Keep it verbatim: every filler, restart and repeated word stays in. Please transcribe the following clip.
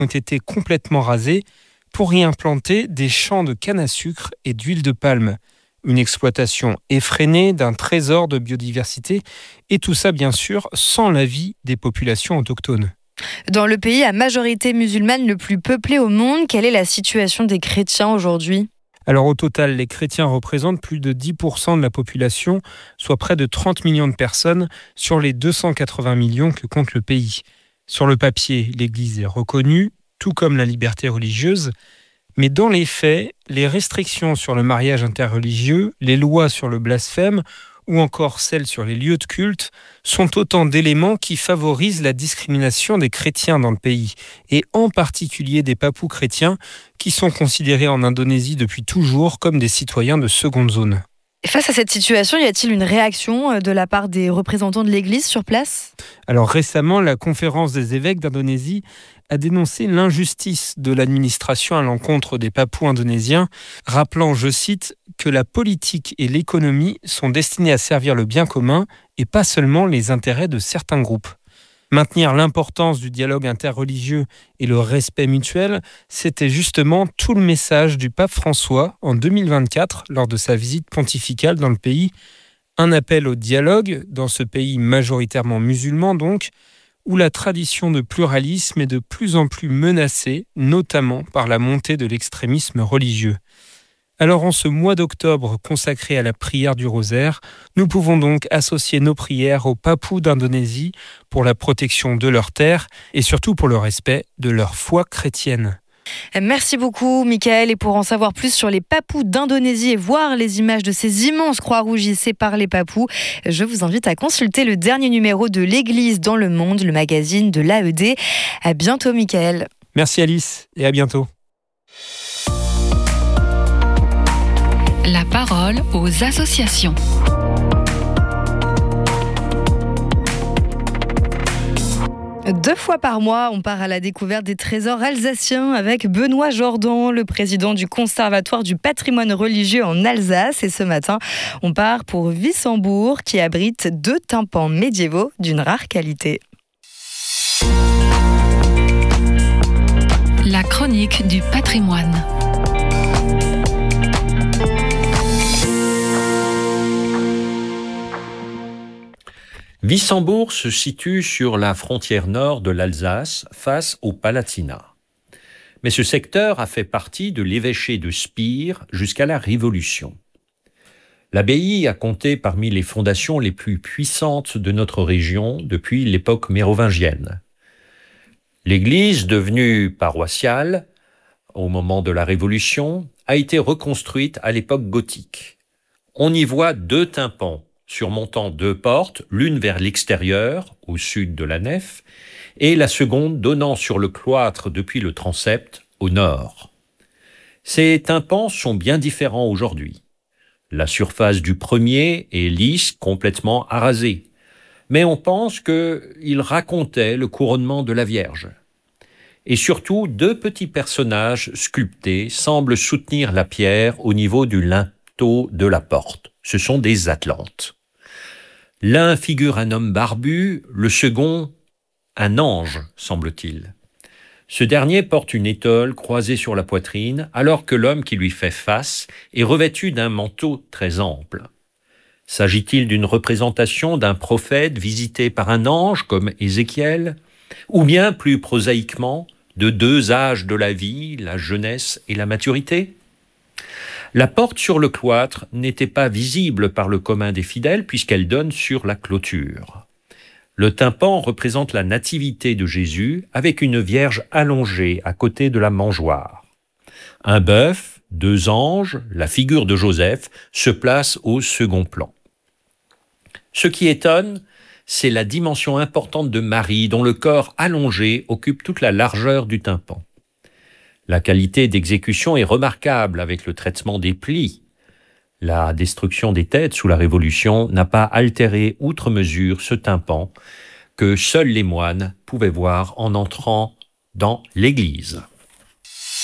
ont été complètement rasés pour y implanter des champs de canne à sucre et d'huile de palme. Une exploitation effrénée d'un trésor de biodiversité, et tout ça bien sûr sans l'avis des populations autochtones. Dans le pays à majorité musulmane le plus peuplé au monde, quelle est la situation des chrétiens aujourd'hui ? Alors au total, les chrétiens représentent plus de dix pour cent de la population, soit près de trente millions de personnes sur les deux cent quatre-vingts millions que compte le pays. Sur le papier, l'Église est reconnue, tout comme la liberté religieuse, mais dans les faits, les restrictions sur le mariage interreligieux, les lois sur le blasphème ou encore celles sur les lieux de culte sont autant d'éléments qui favorisent la discrimination des chrétiens dans le pays, et en particulier des papous chrétiens qui sont considérés en Indonésie depuis toujours comme des citoyens de seconde zone. Face à cette situation, y a-t-il une réaction de la part des représentants de l'Église sur place ? Alors récemment, la conférence des évêques d'Indonésie a dénoncé l'injustice de l'administration à l'encontre des Papous indonésiens, rappelant, je cite, que la politique et l'économie sont destinées à servir le bien commun et pas seulement les intérêts de certains groupes. Maintenir l'importance du dialogue interreligieux et le respect mutuel, c'était justement tout le message du pape François en deux mille vingt-quatre lors de sa visite pontificale dans le pays. Un appel au dialogue dans ce pays majoritairement musulman donc, où la tradition de pluralisme est de plus en plus menacée, notamment par la montée de l'extrémisme religieux. Alors en ce mois d'octobre consacré à la prière du rosaire, nous pouvons donc associer nos prières aux Papous d'Indonésie pour la protection de leurs terres et surtout pour le respect de leur foi chrétienne. Merci beaucoup Mickaël, et pour en savoir plus sur les Papous d'Indonésie et voir les images de ces immenses croix rougissées par les Papous, je vous invite à consulter le dernier numéro de l'Église dans le monde, le magazine de l'A E D. À bientôt Mickaël. Merci Alice et à bientôt. La parole aux associations. Deux fois par mois, on part à la découverte des trésors alsaciens avec Benoît Jordan, le président du Conservatoire du patrimoine religieux en Alsace. Et ce matin, on part pour Wissembourg, qui abrite deux tympans médiévaux d'une rare qualité. La chronique du patrimoine. Wissembourg se situe sur la frontière nord de l'Alsace, face au Palatinat. Mais ce secteur a fait partie de l'évêché de Spire jusqu'à la Révolution. L'abbaye a compté parmi les fondations les plus puissantes de notre région depuis l'époque mérovingienne. L'église, devenue paroissiale au moment de la Révolution, a été reconstruite à l'époque gothique. On y voit deux tympans surmontant deux portes, l'une vers l'extérieur, au sud de la nef, et la seconde donnant sur le cloître depuis le transept, au nord. Ces tympans sont bien différents aujourd'hui. La surface du premier est lisse, complètement arasée, mais on pense qu'il racontait le couronnement de la Vierge. Et surtout, deux petits personnages sculptés semblent soutenir la pierre au niveau du linteau de la porte. Ce sont des Atlantes. L'un figure un homme barbu, le second un ange, semble-t-il. Ce dernier porte une étole croisée sur la poitrine, alors que l'homme qui lui fait face est revêtu d'un manteau très ample. S'agit-il d'une représentation d'un prophète visité par un ange, comme Ézéchiel, ou bien, plus prosaïquement, de deux âges de la vie, la jeunesse et la maturité ? La porte sur le cloître n'était pas visible par le commun des fidèles puisqu'elle donne sur la clôture. Le tympan représente la nativité de Jésus avec une vierge allongée à côté de la mangeoire. Un bœuf, deux anges, la figure de Joseph se placent au second plan. Ce qui étonne, c'est la dimension importante de Marie dont le corps allongé occupe toute la largeur du tympan. La qualité d'exécution est remarquable avec le traitement des plis. La destruction des têtes sous la Révolution n'a pas altéré outre mesure ce tympan que seuls les moines pouvaient voir en entrant dans l'église.